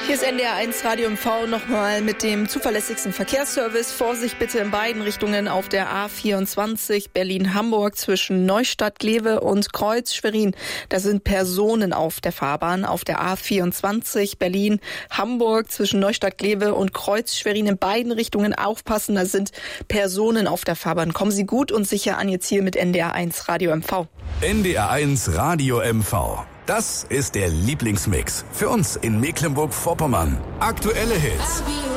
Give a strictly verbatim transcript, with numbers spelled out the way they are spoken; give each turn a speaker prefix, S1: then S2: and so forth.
S1: Hier ist N D R eins Radio M V nochmal mit dem zuverlässigsten Verkehrsservice. Vorsicht bitte in beiden Richtungen auf der A vierundzwanzig Berlin-Hamburg zwischen Neustadt-Glewe und Kreuz-Schwerin. Da sind Personen auf der Fahrbahn. Auf der A vierundzwanzig Berlin-Hamburg zwischen Neustadt-Glewe und Kreuz-Schwerin in beiden Richtungen aufpassen. Da sind Personen auf der Fahrbahn. Kommen Sie gut und sicher an Ihr Ziel mit N D R eins Radio M V.
S2: N D R eins Radio M V. Das ist der Lieblingsmix für uns in Mecklenburg-Vorpommern. Aktuelle Hits,